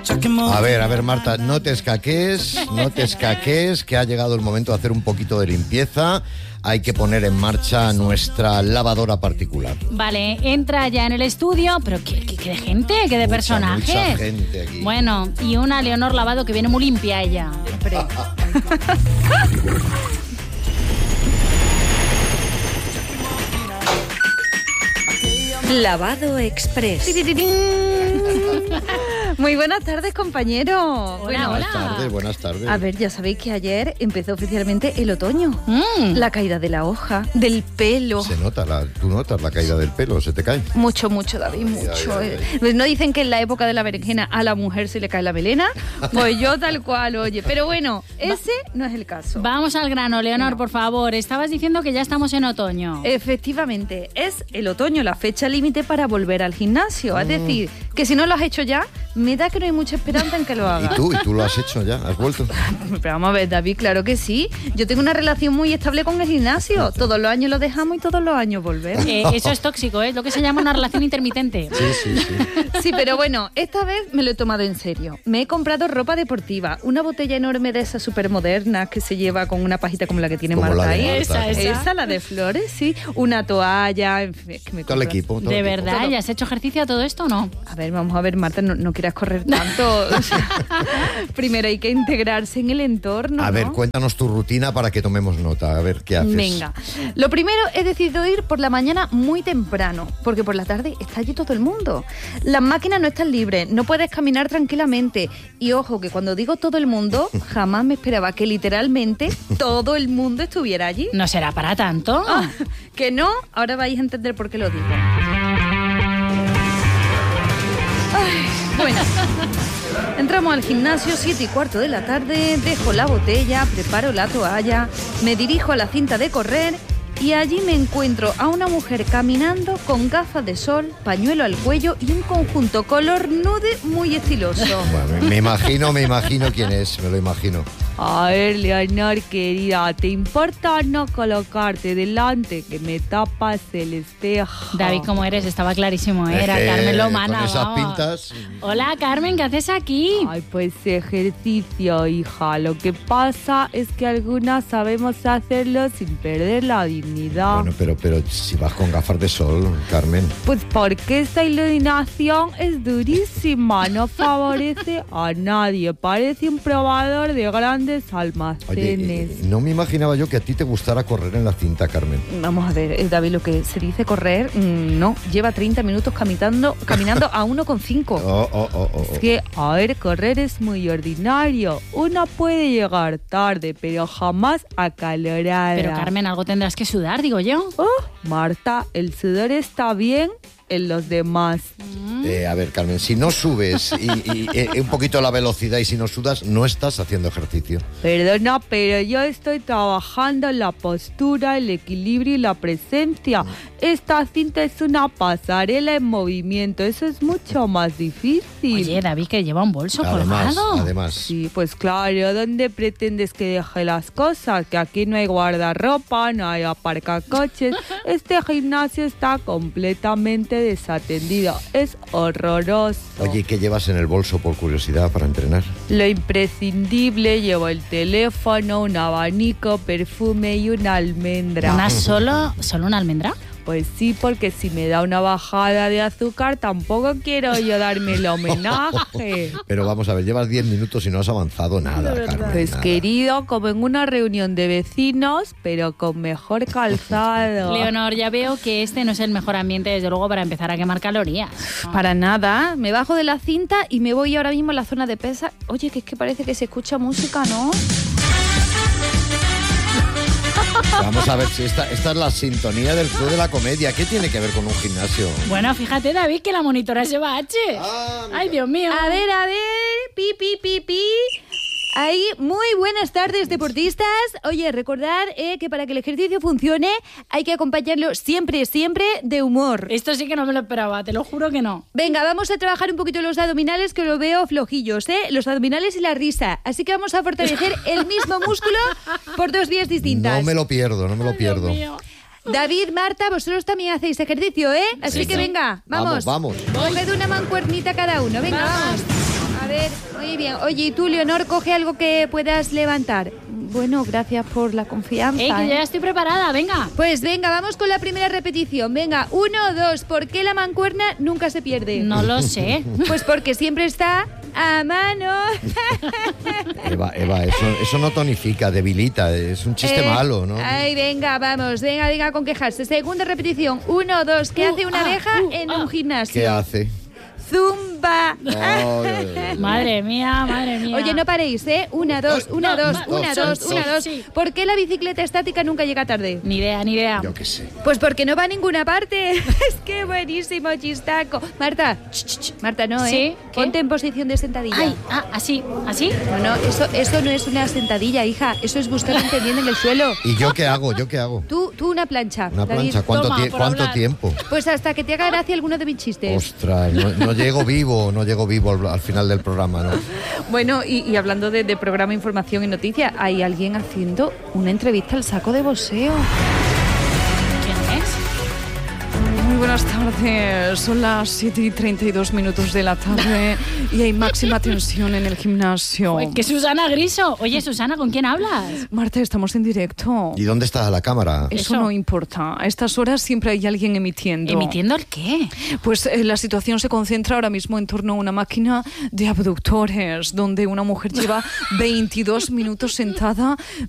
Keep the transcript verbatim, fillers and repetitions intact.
A ver, a ver, Marta, no te escaques, no te escaques, que ha llegado el momento de hacer un poquito de limpieza. Hay que poner en marcha nuestra lavadora particular. Vale, entra ya en el estudio, pero ¿qué, qué, qué de gente? ¿Qué de mucha, personajes? Mucha gente aquí. Bueno, y una Leonor Lavado que viene muy limpia ella. Lavado Express. Muy buenas tardes, compañeros. Hola, bueno, hola. Buenas tardes, buenas tardes. A ver, ya sabéis que ayer empezó oficialmente el otoño. Mm. La caída de la hoja, del pelo. Se nota, la, tú notas la caída del pelo, se te cae. Mucho, mucho, David, mucho. ay, ay. Pues no dicen que en la época de la berenjena a la mujer se le cae la melena. Pues yo tal cual, oye. Pero bueno, ese no es el caso. Vamos al grano, Leonor, por favor. Estabas diciendo que ya estamos en otoño. Efectivamente, es el otoño la fecha límite para volver al gimnasio. Es decir, que si no lo has hecho ya, me da que no hay mucha esperanza en que lo hagas. ¿Y tú? ¿Y tú lo has hecho ya? ¿Has vuelto? Pero vamos a ver, David, claro que sí. Yo tengo una relación muy estable con el gimnasio. Todos los años lo dejamos y todos los años volvemos. Eh, eso es tóxico, ¿eh? Es lo que se llama una relación intermitente. Sí, sí, sí. Sí, pero bueno, esta vez me lo he tomado en serio. Me he comprado ropa deportiva, una botella enorme de esas súper modernas que se lleva con una pajita como la que tiene Como Marta la de ahí. Marta, Esa, Esa, la de flores, sí. Una toalla, en fin, es que me Todo el compro- equipo. todo ¿De el equipo. verdad? Todo. ¿Ya has hecho ejercicio a todo esto o no? A ver, vamos a ver, Marta, no, no quieras correr tanto. O sea, primero hay que integrarse en el entorno, A ver, ¿no? cuéntanos tu rutina para que tomemos nota. A ver, ¿qué haces? Venga, lo primero he decidido ir por la mañana muy temprano, porque por la tarde está allí todo el mundo. Las máquinas no están libres, no puedes caminar tranquilamente. Y ojo, que cuando digo todo el mundo, jamás me esperaba que literalmente todo el mundo estuviera allí. ¿No será para tanto? Ah, que no, ahora vais a entender por qué lo digo. Ay, bueno, entramos al gimnasio, siete y cuarto de la tarde, dejo la botella, preparo la toalla, me dirijo a la cinta de correr y allí me encuentro a una mujer caminando con gafas de sol, pañuelo al cuello y un conjunto color nude muy estiloso. Bueno, me imagino, me imagino quién es, me lo imagino. A ver, Leonor, querida, ¿te importa no colocarte delante que me tapas el espejo? David, ¿cómo eres? Estaba clarísimo, ¿eh? Era Es que Carmen Lomana. Con esas vamos. pintas... Hola, Carmen, ¿qué haces aquí? Ay, pues ejercicio, hija. Lo que pasa es que algunas sabemos hacerlo sin perder la dignidad. Bueno, pero, pero si vas con gafas de sol, Carmen... Pues porque esta iluminación es durísima, no favorece a nadie. Parece un probador de grandes Oye, almacenes. eh, no me imaginaba yo que a ti te gustara correr en la cinta, Carmen. Vamos a ver, eh, David, lo que se dice correr, mmm, no, lleva treinta minutos caminando, caminando a uno coma cinco. Oh, oh, oh, oh, Es oh. que, a ver, correr es muy ordinario. Uno puede llegar tarde, pero jamás acalorada. Pero, Carmen, algo tendrás que sudar, digo yo. Oh, Marta, el sudor está bien en los demás. Eh, a ver, Carmen, si no subes y, y, eh, un poquito la velocidad y si no sudas, no estás haciendo ejercicio. Perdona, pero yo estoy trabajando en la postura, el equilibrio y la presencia. Esta cinta es una pasarela en movimiento. Eso es mucho más difícil. Oye, David, que lleva un bolso Además, colgado. además. Sí, pues claro, ¿dónde pretendes que deje las cosas? Que aquí no hay guardarropa, no hay aparcacoches. Este gimnasio está completamente desatendido. Es horroroso. Oye, ¿y qué llevas en el bolso por curiosidad para entrenar? Lo imprescindible, llevo el teléfono, un abanico, perfume y una almendra. ¿Una solo, solo una almendra? Pues sí, porque si me da una bajada de azúcar, tampoco quiero yo darme el homenaje. Pero vamos a ver, llevas diez minutos y no has avanzado nada, Carmen. Pues nada. querido, como en una reunión de vecinos, pero con mejor calzado. Leonor, ya veo que este no es el mejor ambiente, desde luego, para empezar a quemar calorías. Para nada, me bajo de la cinta y me voy ahora mismo a la zona de pesas. Oye, que es que parece que se escucha música, ¿no? Vamos a ver si esta, esta es la sintonía del Club de la Comedia. ¿Qué tiene que ver con un gimnasio? Bueno, fíjate, David, que la monitora lleva H. Ah, mira. Ay, Dios mío. A ver, a ver, pi, pi, pi, pi. Ahí, muy buenas tardes, deportistas. Oye, recordad eh, que para que el ejercicio funcione hay que acompañarlo siempre, siempre de humor. Esto sí que no me lo esperaba, te lo juro que no. Venga, vamos a trabajar un poquito los abdominales, que lo veo flojillos, ¿eh? Los abdominales y la risa. Así que vamos a fortalecer el mismo músculo por dos vías distintas. No me lo pierdo, no me lo pierdo. Dios mío. David, Marta, vosotros también hacéis ejercicio, ¿eh? Así Sí, que sí. venga, vamos. Vamos, vamos. Coged una mancuernita cada uno, venga, vamos. A ver. ver, muy bien. Oye, ¿y tú, Leonor, coge algo que puedas levantar? Bueno, gracias por la confianza. Ey, que ¿eh? yo ya estoy preparada, venga. Pues venga, vamos con la primera repetición. Venga, uno, dos. ¿Por qué la mancuerna nunca se pierde? No lo sé. Pues porque siempre está a mano. Eva, Eva, eso, eso no tonifica, debilita, es un chiste Eh, malo, ¿no? Ay, venga, vamos, venga, venga con quejarse. Segunda repetición. Uno, dos. ¿Qué Uh, hace una ah, abeja uh, en ah. un gimnasio? ¿Qué hace? Zumba. Ay, ay, ay. Madre mía, madre mía. Oye, no paréis, ¿eh? Una, dos, una, No, dos, no, una, no, dos, sí, una, dos. sí. ¿Por qué la bicicleta estática nunca llega tarde? Ni idea, ni idea. Yo qué sé. Pues porque no va a ninguna parte. Es que buenísimo, chistaco. Marta, ch, ch, ch, Marta, no, ¿eh? Sí, ¿qué? Ponte en posición de sentadilla. Ay, ah, así, así. No, no, eso, eso no es una sentadilla, hija. Eso es buscar un tendiente en el suelo. ¿Y yo qué hago? ¿Yo qué hago? Tú, tú una plancha. Una David. plancha. ¿Cuánto, Toma, tie- por ¿cuánto hablar. tiempo? Pues hasta que te haga gracia alguno de mis chistes. Ostras, no, no llego vivo, no llego vivo al, al final del programa, ¿no? Bueno, y, y hablando de, de programa Información y Noticias, hay alguien haciendo una entrevista al saco de boxeo. ¿Quién es? Muy buenas tardes, son las siete y treinta y dos minutos de la tarde y hay máxima tensión en el gimnasio. Pues que Susana Griso. Oye, Susana, ¿con quién hablas? Marta, estamos en directo. ¿Y dónde está la cámara? Eso, Eso. no importa, a estas horas siempre hay alguien emitiendo. ¿Emitiendo el qué? Pues eh, la situación se concentra ahora mismo en torno a una máquina de abductores, donde una mujer lleva veintidós minutos sentada